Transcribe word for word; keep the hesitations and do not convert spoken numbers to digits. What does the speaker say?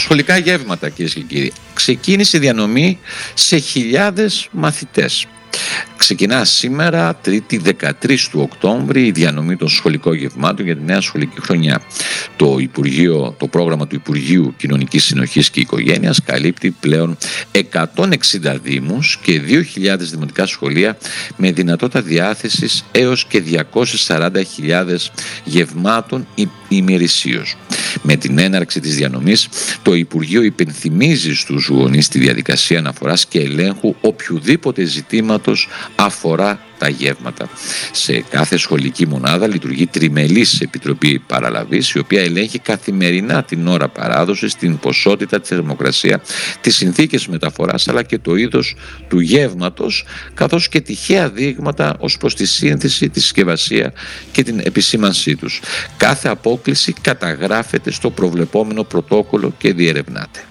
Σχολικά γεύματα, κυρίες και κύριοι. Ξεκίνησε η διανομή σε χιλιάδες μαθητές. Ξεκινά σήμερα, Τρίτη δεκατρείς του Οκτώβρη, η διανομή των σχολικών γευμάτων για τη νέα σχολική χρονιά. Το, Υπουργείο, το πρόγραμμα του Υπουργείου Κοινωνικής Συνοχής και Οικογένειας καλύπτει πλέον εκατόν εξήντα δήμους και δύο χιλιάδες δημοτικά σχολεία με δυνατότητα διάθεσης έως και διακόσιες σαράντα χιλιάδες γευμάτων ημερησίως. Με την έναρξη της διανομής, το Υπουργείο υπενθυμίζει στους γονείς τη διαδικασία αναφοράς και ελέγχου οποιοδήποτε ζητήματος αφορά τα γεύματα. Σε κάθε σχολική μονάδα λειτουργεί τριμελής επιτροπή παραλαβής, η οποία ελέγχει καθημερινά την ώρα παράδοσης, την ποσότητα, τη θερμοκρασία, τις συνθήκες μεταφοράς αλλά και το είδος του γεύματος, καθώς και τυχαία δείγματα ως προς τη σύνθεση, τη συσκευασία και την επισήμανσή τους. Κάθε απόκληση καταγράφεται στο προβλεπόμενο πρωτόκολλο και διερευνάται.